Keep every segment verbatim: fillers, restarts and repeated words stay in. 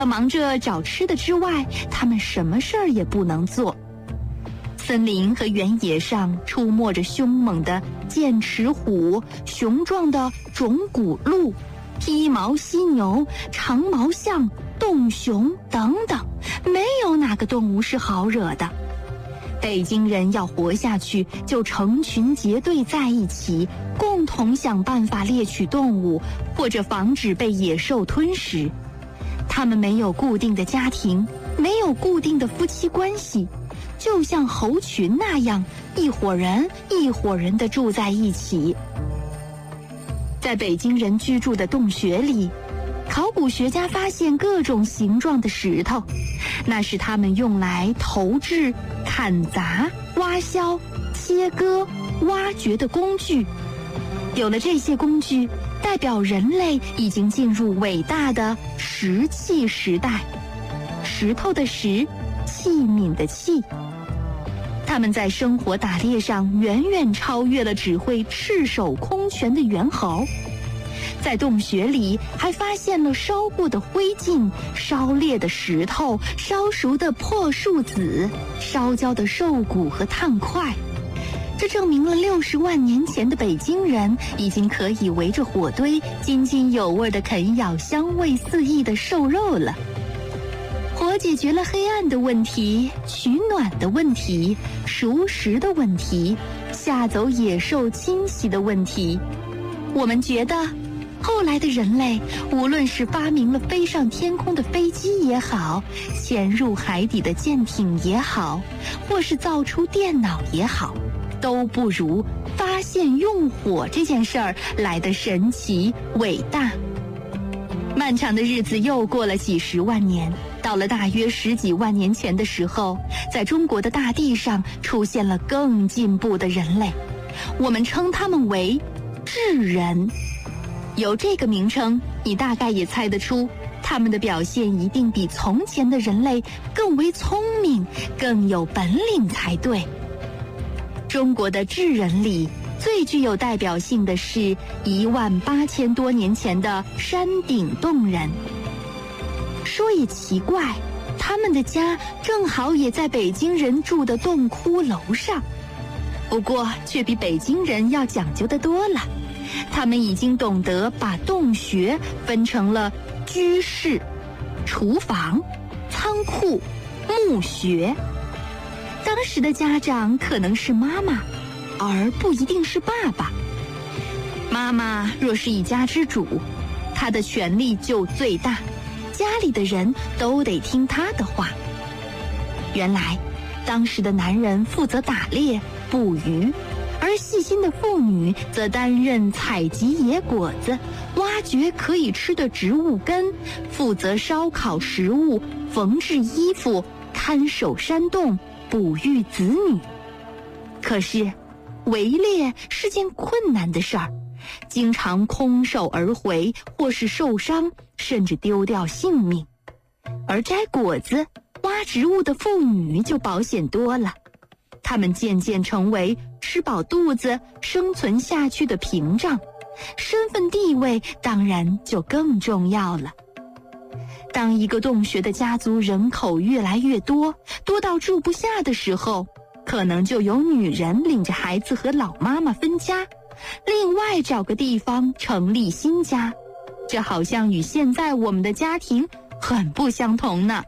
忙着找吃的之外，他们什么事儿也不能做。森林和原野上出没着凶猛的剑齿虎、雄壮的种骨鹿、披毛犀牛、长毛象、洞熊等等，没有哪个动物是好惹的。北京人要活下去，就成群结队在一起，共同想办法猎取动物，或者防止被野兽吞食。他们没有固定的家庭，没有固定的夫妻关系，就像猴群那样，一伙人一伙人地住在一起。在北京人居住的洞穴里，考古学家发现各种形状的石头，那是他们用来投掷、砍砸、挖削、切割、挖掘的工具。有了这些工具，代表人类已经进入伟大的石器时代。石头的石，器皿的器。他们在生活打猎上远远超越了只会赤手空拳的猿猴。在洞穴里还发现了烧过的灰烬、烧裂的石头、烧熟的破树籽、烧焦的兽骨和炭块。这证明了六十万年前的北京人已经可以围着火堆津津有味地啃咬香味四溢的瘦肉了。火解决了黑暗的问题、取暖的问题、熟食的问题、吓走野兽侵袭的问题。我们觉得后来的人类，无论是发明了飞上天空的飞机也好，潜入海底的舰艇也好，或是造出电脑也好，都不如发现用火这件事儿来得神奇伟大。漫长的日子又过了几十万年，到了大约十几万年前的时候，在中国的大地上出现了更进步的人类，我们称他们为智人。有这个名称，你大概也猜得出，他们的表现一定比从前的人类更为聪明，更有本领才对。中国的智人里，最具有代表性的是一万八千多年前的山顶洞人。说也奇怪，他们的家正好也在北京人住的洞窟楼上，不过却比北京人要讲究得多了。他们已经懂得把洞穴分成了居室、厨房、仓库、墓穴。当时的家长可能是妈妈，而不一定是爸爸。妈妈若是一家之主，她的权力就最大，家里的人都得听她的话。原来，当时的男人负责打猎、捕鱼，而细心的妇女则担任采集野果子、挖掘可以吃的植物根，负责烧烤食物、缝制衣服、看守山洞、哺育子女。可是，围猎是件困难的事儿，经常空手而回，或是受伤，甚至丢掉性命。而摘果子、挖植物的妇女就保险多了，她们渐渐成为吃饱肚子生存下去的屏障，身份地位当然就更重要了。当一个洞穴的家族人口越来越多，多到住不下的时候，可能就有女人领着孩子和老妈妈分家，另外找个地方成立新家。这好像与现在我们的家庭很不相同呢。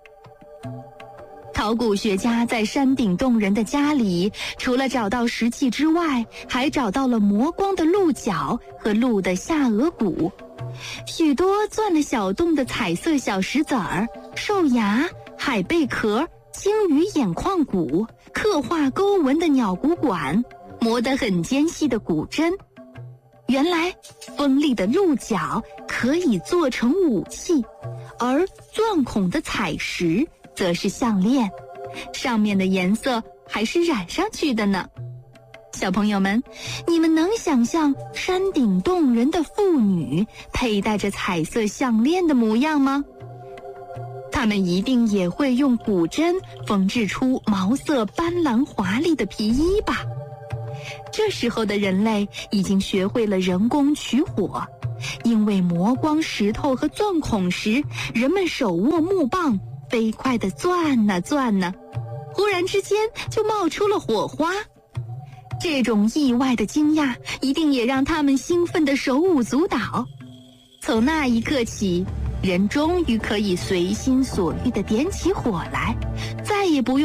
考古学家在山顶洞人的家里，除了找到石器之外，还找到了磨光的鹿角和鹿的下颚骨，许多钻了小洞的彩色小石子儿、兽牙、海贝壳、鲸鱼眼眶骨、刻画勾纹的鸟骨管、磨得很尖细的骨针。原来锋利的鹿角可以做成武器，而钻孔的彩石则是项链，上面的颜色还是染上去的呢。小朋友们，你们能想象山顶洞人的妇女佩戴着彩色项链的模样吗？他们一定也会用骨针缝制出毛色斑斓华丽的皮衣吧。这时候的人类已经学会了人工取火， 因为磨光石头和钻孔时，人们手握木棒，飞快地钻呐钻呐，忽然之间就冒出了火花。这种意外的惊讶，一定也让他们兴奋得手舞足蹈。从那一刻起，人终于可以随心所欲地点起火来，再也不用